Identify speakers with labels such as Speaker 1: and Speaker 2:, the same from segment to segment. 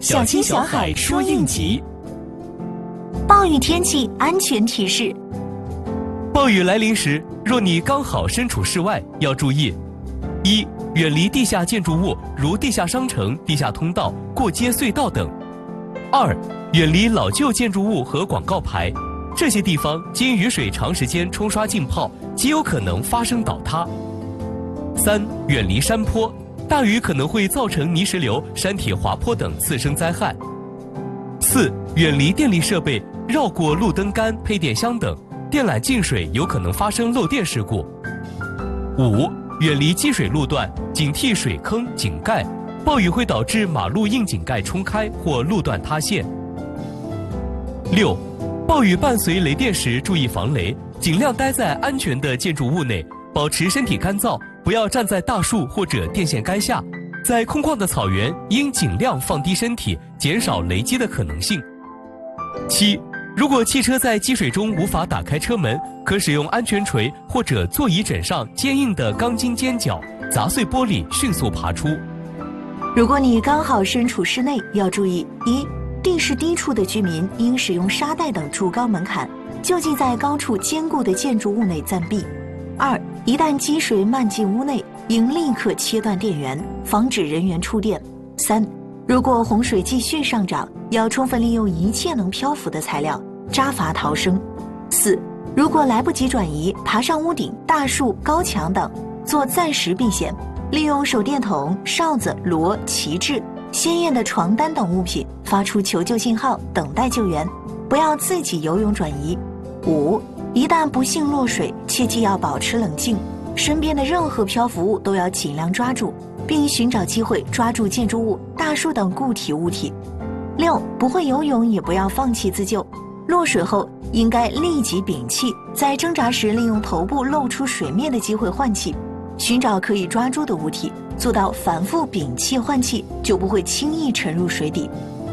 Speaker 1: 小青小海说应急。
Speaker 2: 暴雨天气安全提示：
Speaker 1: 暴雨来临时，若你刚好身处室外，要注意：一、远离地下建筑物，如地下商城、地下通道、过街隧道等；二、远离老旧建筑物和广告牌，这些地方经雨水长时间冲刷浸泡，极有可能发生倒塌；三、远离山坡，大雨可能会造成泥石流、山体滑坡等次生灾害；四、远离电力设备，绕过路灯杆、配电箱等，电缆进水有可能发生漏电事故；五、远离积水路段，警惕水坑、井盖，暴雨会导致马路窨井盖冲开或路段塌陷；六、暴雨伴随雷电时注意防雷，尽量待在安全的建筑物内，保持身体干燥，不要站在大树或者电线杆下。在空旷的草原，应尽量放低身体，减少雷击的可能性。七、如果汽车在积水中无法打开车门，可使用安全锤或者座椅枕上坚硬的钢筋尖角砸碎玻璃，迅速爬出。
Speaker 2: 如果你刚好身处室内，要注意：一、地势低处的居民应使用沙袋等筑高门槛，就近在高处坚固的建筑物内暂避；二、一旦积水漫进屋内，应立刻切断电源，防止人员触电；三、如果洪水继续上涨，要充分利用一切能漂浮的材料，扎筏逃生；四、如果来不及转移，爬上屋顶、大树、高墙等，做暂时避险，利用手电筒、哨子、锣、旗帜、鲜艳的床单等物品发出求救信号，等待救援，不要自己游泳转移。五、一旦不幸落水，切记要保持冷静，身边的任何漂浮物都要尽量抓住，并寻找机会抓住建筑物、大树等固体物体。六、不会游泳也不要放弃自救，落水后应该立即屏气，在挣扎时利用头部露出水面的机会换气，寻找可以抓住的物体，做到反复屏气换气，就不会轻易沉入水底。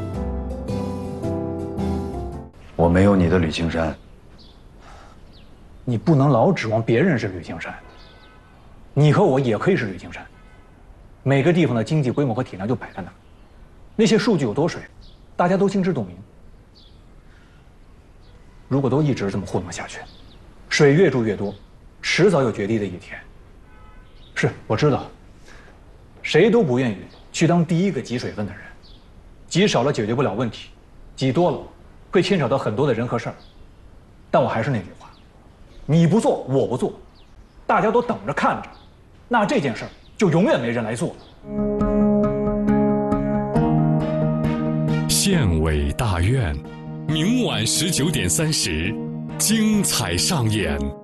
Speaker 3: 我没有你的吕青山。
Speaker 4: 你不能老指望别人是吕青山，你和我也可以是吕青山。每个地方的经济规模和体量就摆在那儿，那些数据有多水，大家都心知肚明。如果都一直这么糊弄下去，水越注越多，迟早有决堤的一天。是，我知道，谁都不愿意去当第一个挤水分的人，挤少了解决不了问题，挤多了会牵扯到很多的人和事儿。但我还是那句话，你不做，我不做，大家都等着看着，那这件事儿就永远没人来做。
Speaker 5: 县委大院，明晚19:30，精彩上演。